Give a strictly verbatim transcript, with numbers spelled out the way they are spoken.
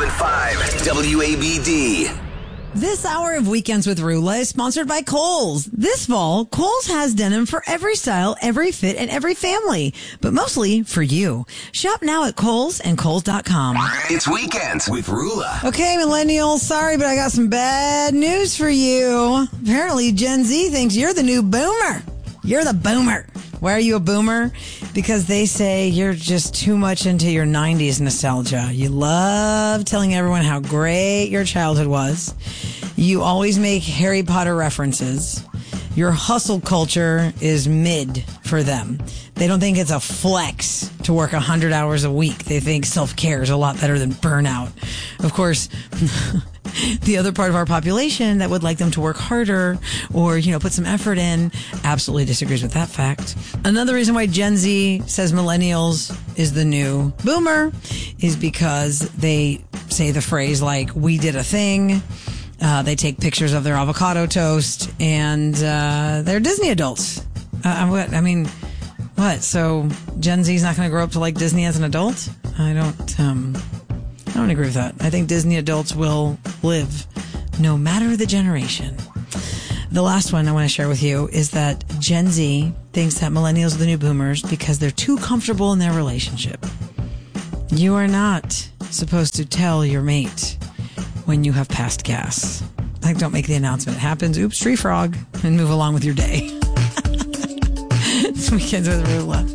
point five W A B D. This hour of Weekends with Rula is sponsored by Kohl's. This fall, Kohl's has denim for every style, every fit, and every family, but mostly for you. Shop now at Kohl's and Kohl's dot com. It's Weekends with Rula. Okay, millennials, sorry, but I got some bad news for you. Apparently, Gen Z thinks you're the new boomer. You're the boomer. Why are you a boomer? Because they say you're just too much into your nineties nostalgia. You love telling everyone how great your childhood was. You always make Harry Potter references. Your hustle culture is mid for them. They don't think it's a flex to work one hundred hours a week. They think self-care is a lot better than burnout. Of course, the other part of our population that would like them to work harder or, you know, put some effort in absolutely disagrees with that fact. Another reason why Gen Z says millennials is the new boomer is because they say the phrase like, we did a thing. Uh, they take pictures of their avocado toast and uh, they're Disney adults. Uh, what, I mean, what? So Gen Z's not going to grow up to like Disney as an adult? I don't... Um, I don't agree with that. I think Disney adults will live no matter the generation. The last one I want to share with you is that Gen Z thinks that millennials are the new boomers because they're too comfortable in their relationship. You are not supposed to tell your mate when you have passed gas. Like, don't make the announcement. It happens. Oops, tree frog. And move along with your day. It's Weekends with Rula.